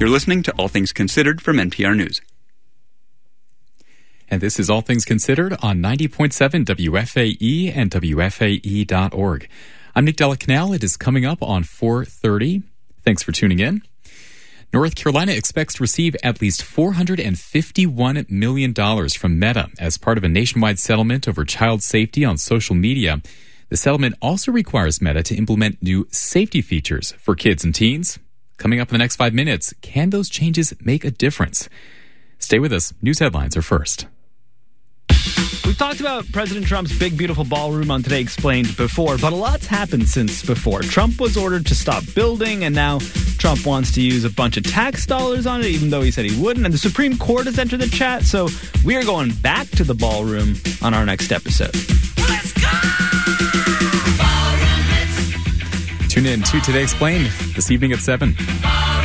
You're listening to All Things Considered from NPR News. And this is All Things Considered on 90.7 WFAE and WFAE.org. I'm Nick Delacanal. It is coming up on 4:30. Thanks for tuning in. North Carolina expects to receive at least $451 million from Meta as part of a nationwide settlement over child safety on social media. The settlement also requires Meta to implement new safety features for kids and teens. Coming up in the next 5 minutes, can those changes make a difference? Stay with us. News headlines are first. We've talked about President Trump's big, beautiful ballroom on Today Explained before, but a lot's happened since before. Trump was ordered to stop building, and now Trump wants to use a bunch of tax dollars on it, even though he said he wouldn't. And the Supreme Court has entered the chat, so we are going back to the ballroom on our next episode. Let's go! Tune in to Today Explained this evening at 7.